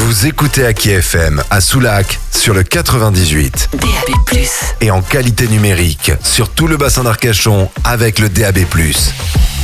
Vous écoutez Aki FM à Soulac sur le 98. DAB+. Et en qualité numérique sur tout le bassin d'Arcachon avec le DAB+.